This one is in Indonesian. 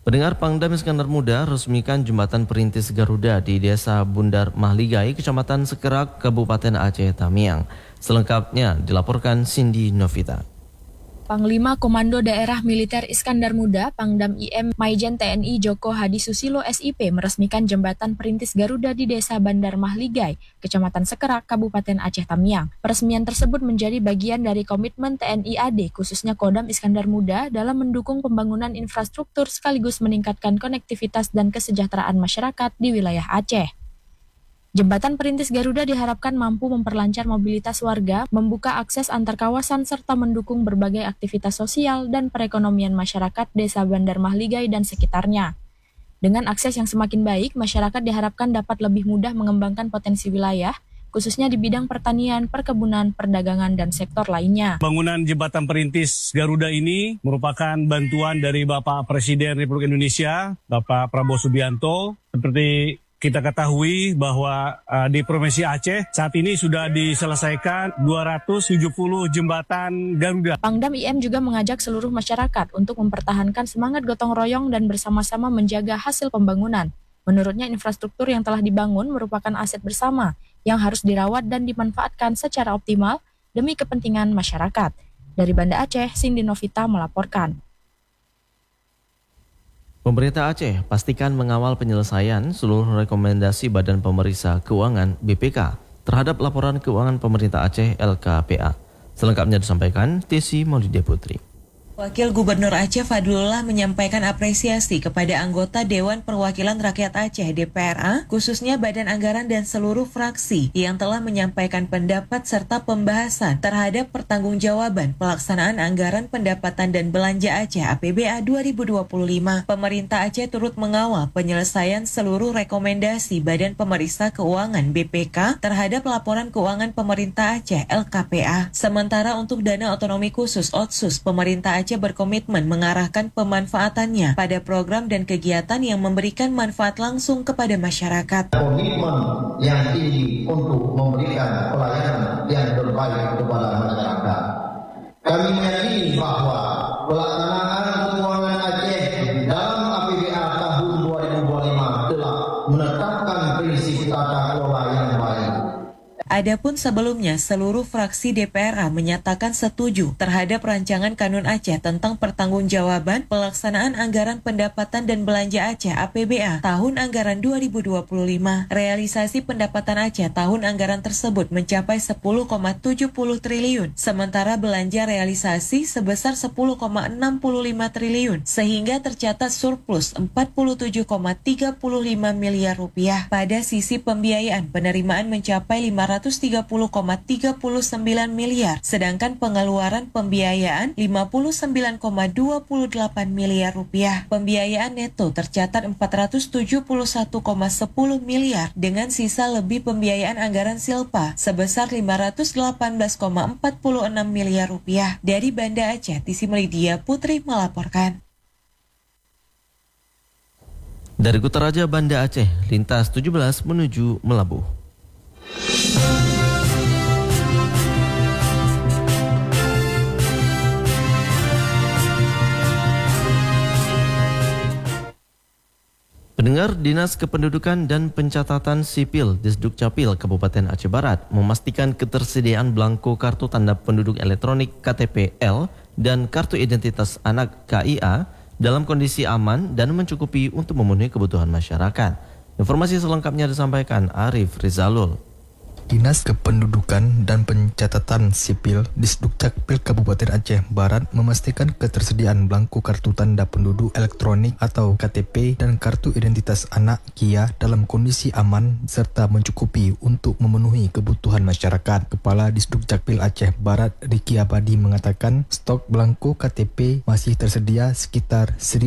Pendengar, Pangdam Iskandar Muda resmikan jembatan perintis Garuda di Desa Bundar Mahligai, Kecamatan Sekerak, Kabupaten Aceh Tamiang. Selengkapnya dilaporkan Cindy Novita. Panglima Komando Daerah Militer Iskandar Muda, Pangdam IM Maijen TNI Joko Hadi Susilo SIP meresmikan jembatan perintis Garuda di Desa Bandar Mahligai, Kecamatan Sekerak, Kabupaten Aceh Tamiang. Peresmian tersebut menjadi bagian dari komitmen TNI AD, khususnya Kodam Iskandar Muda, dalam mendukung pembangunan infrastruktur sekaligus meningkatkan konektivitas dan kesejahteraan masyarakat di wilayah Aceh. Jembatan perintis Garuda diharapkan mampu memperlancar mobilitas warga, membuka akses antar kawasan, serta mendukung berbagai aktivitas sosial dan perekonomian masyarakat Desa Bandar Mahligai dan sekitarnya. Dengan akses yang semakin baik, masyarakat diharapkan dapat lebih mudah mengembangkan potensi wilayah, khususnya di bidang pertanian, perkebunan, perdagangan, dan sektor lainnya. Bangunan jembatan perintis Garuda ini merupakan bantuan dari Bapak Presiden Republik Indonesia, Bapak Prabowo Subianto. Seperti kita ketahui bahwa di Provinsi Aceh saat ini sudah diselesaikan 270 jembatan Garuda. Pangdam IM juga mengajak seluruh masyarakat untuk mempertahankan semangat gotong royong dan bersama-sama menjaga hasil pembangunan. Menurutnya, infrastruktur yang telah dibangun merupakan aset bersama yang harus dirawat dan dimanfaatkan secara optimal demi kepentingan masyarakat. Dari Banda Aceh, Cindy Novita melaporkan. Pemerintah Aceh pastikan mengawal penyelesaian seluruh rekomendasi Badan Pemeriksa Keuangan BPK terhadap laporan keuangan pemerintah Aceh LKPA. Selengkapnya disampaikan Tesi Maulidia Putri. Wakil Gubernur Aceh Fadlullah menyampaikan apresiasi kepada anggota Dewan Perwakilan Rakyat Aceh DPRA, khususnya Badan Anggaran dan seluruh fraksi yang telah menyampaikan pendapat serta pembahasan terhadap pertanggungjawaban pelaksanaan anggaran pendapatan dan belanja Aceh APBA 2025. Pemerintah Aceh turut mengawal penyelesaian seluruh rekomendasi Badan Pemeriksa Keuangan BPK terhadap laporan keuangan pemerintah Aceh LKPA. Sementara untuk dana otonomi khusus OTSUS, pemerintah Aceh berkomitmen mengarahkan pemanfaatannya pada program dan kegiatan yang memberikan manfaat langsung kepada masyarakat. Komitmen yang tinggi untuk memberikan pelayanan yang terbaik kepada masyarakat. Kami meyakini bahwa pelaksanaan keuangan Aceh dalam APBA tahun 2025 telah menetapkan prinsip tata kelola yang baik. Adapun sebelumnya, seluruh fraksi DPRA menyatakan setuju terhadap rancangan Kanun Aceh tentang pertanggungjawaban pelaksanaan anggaran pendapatan dan belanja Aceh APBA tahun anggaran 2025. Realisasi pendapatan Aceh tahun anggaran tersebut mencapai 10,70 triliun, sementara belanja realisasi sebesar 10,65 triliun, sehingga tercatat surplus 47,35 miliar rupiah. Pada sisi pembiayaan, penerimaan mencapai 530,39 miliar, sedangkan pengeluaran pembiayaan 59,28 miliar rupiah. Pembiayaan neto tercatat 471,10 miliar, dengan sisa lebih pembiayaan anggaran silpa sebesar 518,46 miliar rupiah. Dari Banda Aceh, Tisi Maulidia Putri melaporkan. Dari Kutaraja Banda Aceh, lintas 17 menuju Melabuh. Pendengar, Dinas Kependudukan dan Pencatatan Sipil Disdukcapil Kabupaten Aceh Barat memastikan ketersediaan belangko kartu tanda penduduk elektronik KTP-L dan kartu identitas anak KIA dalam kondisi aman dan mencukupi untuk memenuhi kebutuhan masyarakat. Informasi selengkapnya disampaikan Arif Rizalul. Dinas Kependudukan dan Pencatatan Sipil Disdukcapil Kabupaten Aceh Barat memastikan ketersediaan belangko kartu tanda penduduk elektronik atau KTP dan kartu identitas anak KIA dalam kondisi aman serta mencukupi untuk memenuhi kebutuhan masyarakat. Kepala Disdukcapil Aceh Barat Riki Abadi mengatakan stok belangko KTP masih tersedia sekitar